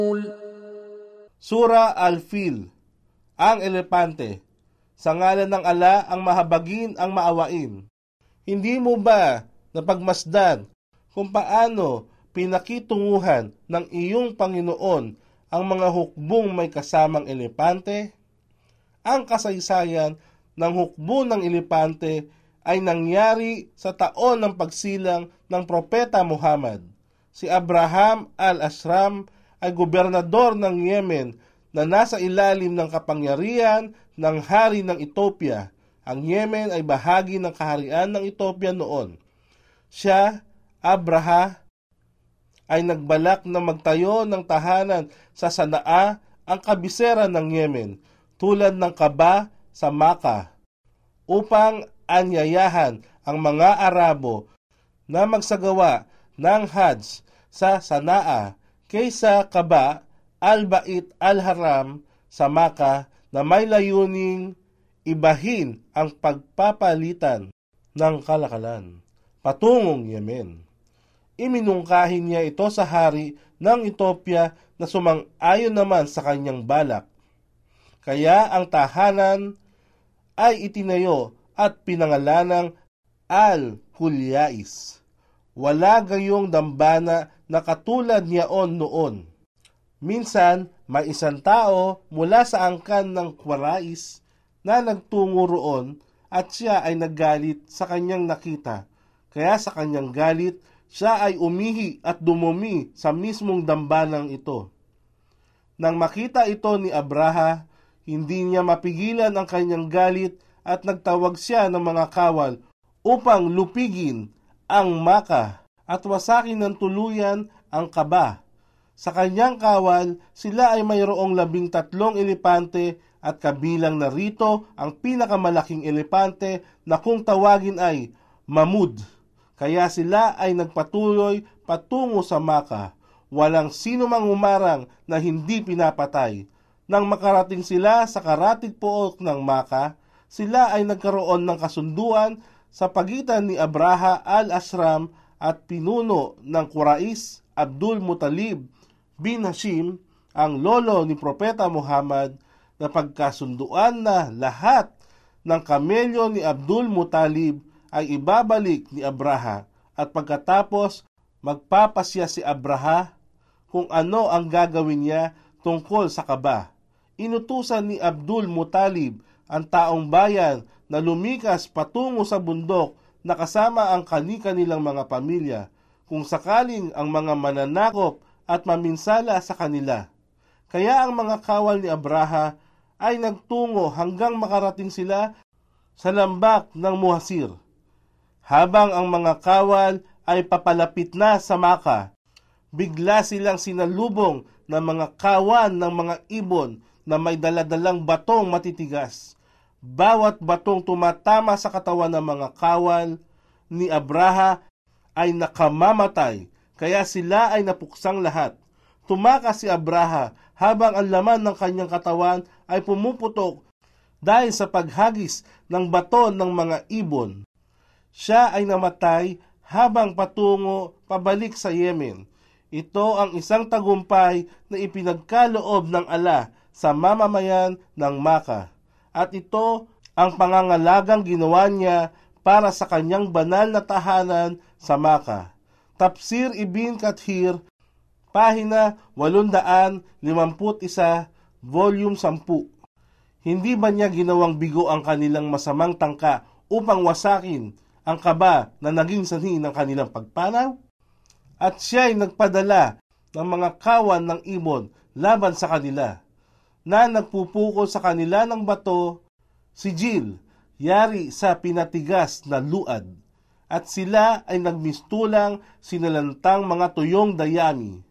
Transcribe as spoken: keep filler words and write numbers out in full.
Sura Al-Fil, ang elepante. Sa ngalan ng ala ang mahabagin ang maawain. Hindi mo ba napagmasdan kung paano pinakitunguhan ng iyong Panginoon ang mga hukbong may kasamang elepante? Ang kasaysayan ng hukbo ng elepante ay nangyari sa taon ng pagsilang ng Propeta Muhammad. Si Abraham al-Ashram ay gobernador ng Yemen na nasa ilalim ng kapangyarihan ng hari ng Ethiopia. Ang Yemen ay bahagi ng kaharian ng Ethiopia noon. Siya, Abraha, ay nagbalak na magtayo ng tahanan sa Sanaa, ang kabisera ng Yemen, tulad ng Kaba sa Makkah, upang anyayahan ang mga Arabo na magsagawa ng Hajj sa Sanaa kaysa Kaba al-Bait al-Haram sa Makkah na may layuning ibahin ang pagpapalitan ng kalakalan patungong Yemen. Iminungkahin niya ito sa hari ng Ethiopia na sumang-ayon naman sa kanyang balak. Kaya ang tahanan ay itinayo at pinangalanang Al-Hulyais. Wala gayong dambana na katulad niyaon noon. Minsan, may isang tao mula sa angkan ng Qarais na nagtungo roon at siya ay naggalit sa kanyang nakita. Kaya sa kanyang galit, siya ay umihi at dumumi sa mismong dambanang ito. Nang makita ito ni Abraha, hindi niya mapigilan ang kanyang galit at nagtawag siya ng mga kawal upang lupigin ang Makkah at wasakin ng tuluyan ang Kaba. Sa kanyang kawal, sila ay mayroong labing tatlong elepante at kabilang narito ang pinakamalaking elepante na kung tawagin ay Mahmud. Kaya sila ay nagpatuloy patungo sa Makkah. Walang sino mang umarang na hindi pinapatay. Nang makarating sila sa karatig pook ng Makkah, sila ay nagkaroon ng kasunduan sa pagitan ni Abraha al-Ashram at pinuno ng Qarais, Abdul Muttalib bin Hashim, ang lolo ni Propeta Muhammad, na pagkasunduan na lahat ng kamelyo ni Abdul Muttalib ay ibabalik ni Abraha at pagkatapos magpapasya si Abraha kung ano ang gagawin niya tungkol sa Kaba. Inutusan ni Abdul Muttalib ang taong bayan na lumikas patungo sa bundok na kasama ang kani-kanilang mga pamilya kung sakaling ang mga mananakop at maminsala sa kanila. Kaya ang mga kawal ni Abraha ay nagtungo hanggang makarating sila sa lambak ng Muhasir. Habang ang mga kawal ay papalapit na sa Makkah, bigla silang sinalubong ng mga kawan ng mga ibon na may daladalang batong matitigas. Bawat batong tumatama sa katawan ng mga kawal ni Abraha ay nakamamatay, kaya sila ay napuksang lahat. Tumakas si Abraha habang ang laman ng kanyang katawan ay pumuputok dahil sa paghagis ng bato ng mga ibon. Siya ay namatay habang patungo pabalik sa Yemen. Ito ang isang tagumpay na ipinagkaloob ng ala sa mamamayan ng Makkah. At ito ang pangangalagang ginawa niya para sa kanyang banal na tahanan sa Makkah. Tafsir Ibn Kathir, pahina eight fifty-one, volume ten. Hindi ba niya ginawang bigo ang kanilang masamang tangka upang wasakin ang Kaba na naging sanhi ng kanilang pagpanaw? At siya ay nagpadala ng mga kawan ng ibon laban sa kanila, na nagpupukol sa kanila ng bato, sijil, yari sa pinatigas na luad, at sila ay nagmistulang sinalantang mga tuyong dayami.